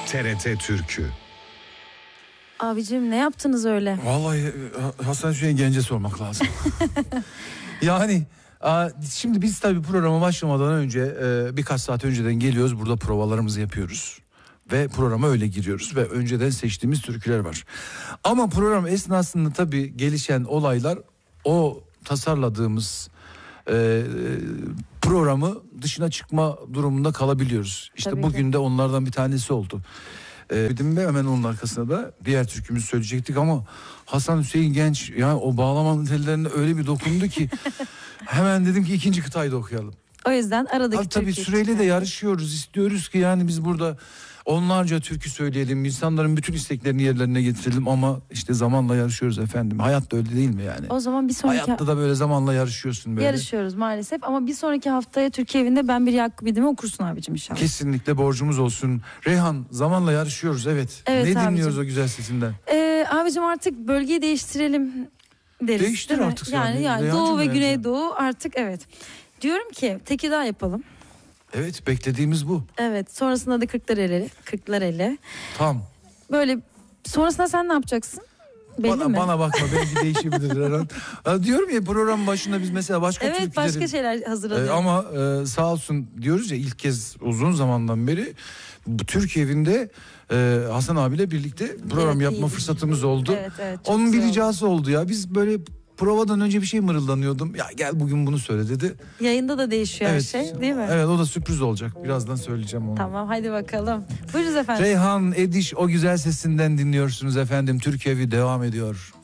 TRT Türkü. Abicim ne yaptınız öyle? Vallahi Hasan Hüseyin Genç'e sormak lazım. Yani şimdi biz tabii programa başlamadan önce birkaç saat önceden geliyoruz, burada provalarımızı yapıyoruz. Ve programa öyle giriyoruz ve önceden seçtiğimiz türküler var. Ama program esnasında tabii gelişen olaylar o tasarladığımız programı dışına çıkma durumunda kalabiliyoruz. İşte Tabii bugün de onlardan bir tanesi oldu. Dedim ve hemen onun arkasına da diğer türkümüzü söyleyecektik ama Hasan Hüseyin Genç yani o bağlamanın tellerine öyle bir dokundu ki hemen dedim ki ikinci kıtayı da okuyalım. O yüzden aradaki Tabii türkü. süreyle de yarışıyoruz, istiyoruz ki yani biz burada onlarca türkü söyleyelim, insanların bütün isteklerini yerlerine getirelim ama işte zamanla yarışıyoruz efendim. Hayat da öyle değil mi yani? O zaman bir sonraki Hayatta da böyle zamanla yarışıyorsun böyle. yarışıyoruz maalesef ama bir sonraki haftaya Türkiye evinde Ben Bir Yakup İdim'i okursun abicim inşallah. Kesinlikle borcumuz olsun. Reyhan, zamanla yarışıyoruz evet. Evet Ne abicim. dinliyoruz o güzel sesinden? Abicim artık bölgeyi değiştirelim deriz. Değiştir değil mi? artık sen de. Yani Reyhancığım Doğu ve bence. Güneydoğu artık evet. Diyorum ki Tekirdağ yapalım. Evet, beklediğimiz bu. Evet, sonrasında da Kırklareli. Tam. Böyle sonrasında sen ne yapacaksın? Belli mi? Bana bakma, belki değişebilir her an. Diyorum ya program başında biz mesela başka Evet, türküleri... başka şeyler hazırlanıyor. Ama sağ olsun diyoruz ya, ilk kez uzun zamandan beri bu Türkiye evinde Hasan abiyle birlikte program Evet, yapma iyi. fırsatımız oldu. Evet, çok Onun bir güzel oldu. ricası oldu ya. Biz böyle provadan önce bir şey mırıldanıyordum. Ya gel bugün bunu söyle dedi. Yayında da değişiyor her şey değil mi? Evet, o da sürpriz olacak. Birazdan söyleyeceğim onu. Tamam, hadi bakalım. Buyurunuz efendim. Reyhan Ediş o güzel sesinden dinliyorsunuz efendim. Türkiye evi devam ediyor.